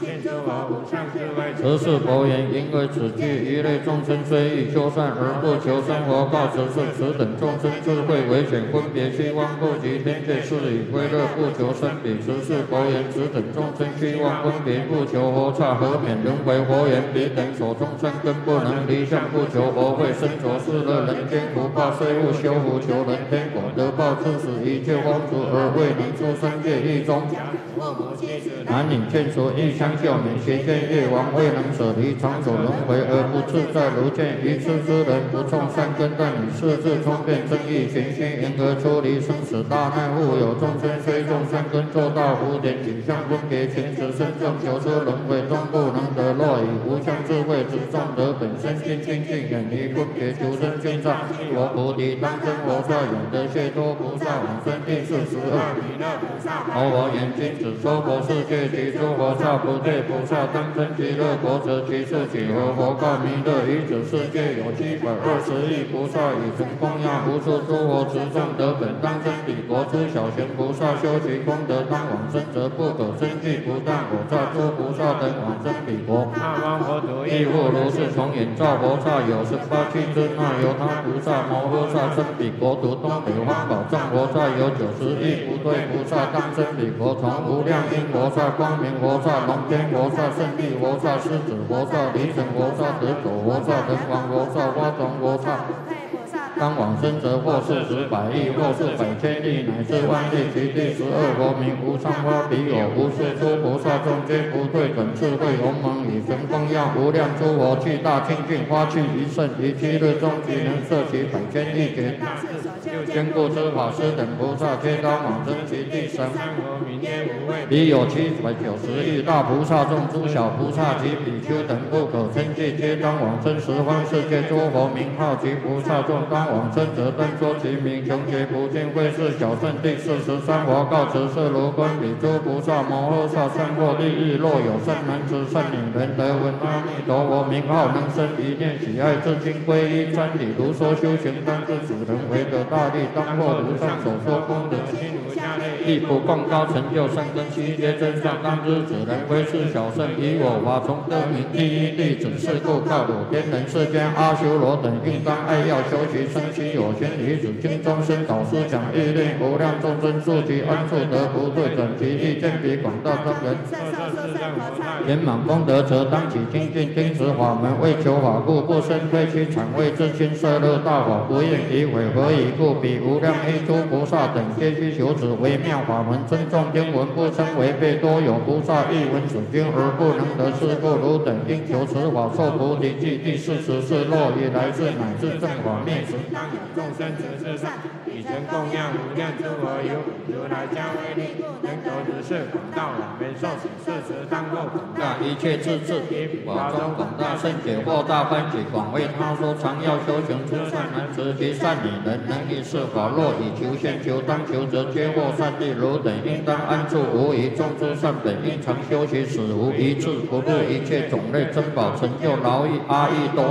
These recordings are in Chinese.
此是佛言，因为此句一类众生虽欲修善而不求生活，告此是此等众生智慧危险，分别希望不及天界是以归乐不求生彼。此是佛言，此等众生希望分别不求佛刹，何免轮回？佛言，彼等所众生根不能离相，不求佛慧，身着是乐人间福报，虽不修福求人天果，得报致使一切风俗而未能出生界狱中。男女眷属欲相救免，邪见业王未能舍离场所轮回而不自在，如见愚痴之人不种善根，但以四智聪辩正义循虚，因而出离生死大难。复有众生虽种善根，做到无点取相分别情执身众，求出轮回终不能得。若以无相智慧之众得本身心清净，远离分别求生圈上，佛菩提当生佛刹，永得解脱菩萨往生第42。佛言，君子说佛世界其诸佛刹不对菩萨当生极乐国，则其数几何？佛告弥勒，于此世界有720亿菩萨，以曾供养无数诸佛持众得本当生彼国。诸小贤菩萨修其功德当往生，则不可生计，不但我刹诸菩萨等往生彼国。亦复如是，从眼照佛刹有18气之内，由他菩萨摩诃萨生彼国土。东北方宝藏佛刹有90亿不对菩萨当生彼国，从无量因佛刹、光明佛刹、龙天佛刹、胜利佛刹、狮子佛刹、离神佛刹、得走佛刹、人王佛刹、花床佛刹。当往生者或40百亿，或是百千亿，乃至万亿。其第12佛名无上花比有无数诸菩萨众皆不对等智慧鸿蒙，以神供养无量诸佛，具大清净花趣一甚。于7日中，即能摄其百千亿劫。坚固之法师等菩萨，皆当往生其第3佛名曰无畏。彼有790亿大菩萨众，诸小菩萨及比丘等不可称计，皆当往生十方世界诸佛名号及菩萨众，当往生者当说其名，穷劫不尽，会是小圣第43佛。告此是如观彼诸菩萨摩诃萨善获利益，若有善男子善女人得闻阿弥陀佛名号，能生一念喜爱，至今皈依瞻礼，如说修行，当知此人为得大利，当获如上所说功德，亦不共高成就善根悉皆真相，当知此人非是小圣，以我法从得名第一弟子。是故告我天人世间阿修罗等，应当爱要修习生其有情，于此经中生导师讲义令无量众生速其安处得不对等，其意见比广大众人圆满功德，则当起精进听此法门，为求法故，不生非其产为自心摄乐大法，不愿以毁。何以故？彼无量依诸菩萨等，皆须求此微妙法门，尊重经文，不称违背。多有菩萨欲闻此经而不能得，是故汝等应求此法，受菩提记。第44。若以来世乃至正法灭时，当有众生持世上，以曾供养无量诸佛，有如来加威力，能得如是广大往遍受持，是时当过广大一切智智，以法中广大圣解惑大欢喜，广为他说，常要修行诸善男子及善女人，能以是法。若以求现求当求，则皆获善利。汝等应当安住无疑，众诸善本应常修习，使无一智不入一切种类珍宝，成就劳役阿逸多。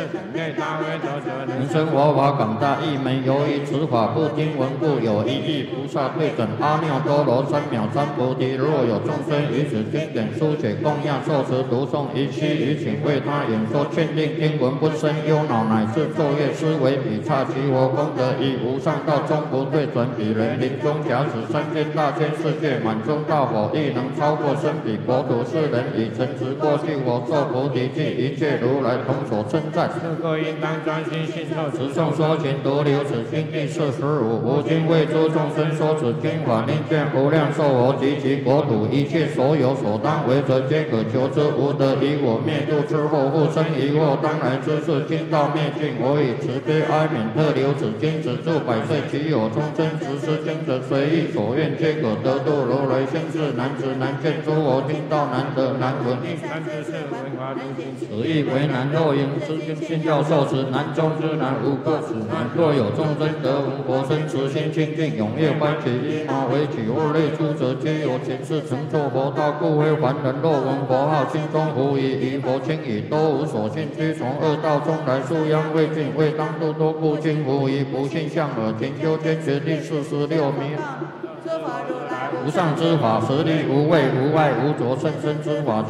人生佛法广大义门，由于此法不听闻故，有1亿菩萨对准阿耨多罗三藐三菩提。若有众生于此经典书写供养受持读诵，一期于请为他演说劝令听闻，不生忧恼，乃至昼夜思维彼刹其佛功德，以无上道终不退转。彼人临终假使3千大千世界满中大火，亦能超过生彼国土。世人以诚实过去佛受菩提记，一切如来同所称赞。是故应当专心信受持诵说勤读留此经。第45。吾今为诸众生说此经法，令见无量寿佛及其国土一切所有所当为者，皆可求之。无得以我灭度之后，复生疑惑，当来之事，经道灭尽。我以慈悲哀悯特留此经，止住百岁。其有众生持此经者，随意所愿，皆可得度。如来现世难知难见诸佛听道难得难闻，此亦为难。若应此经信教受持，难中之难，无过此难。若有众生得闻佛身，慈心清净，踊跃欢喜，依马为取物类出者，皆有前世成就佛道，故非凡人。若闻佛号，心中无疑，于佛轻已，多无所信，须从恶道中来，树殃未尽，未当度多故尽无疑。不信向耳，勤修坚决。第46名。无上之法，实力无畏无碍无着，甚深之法。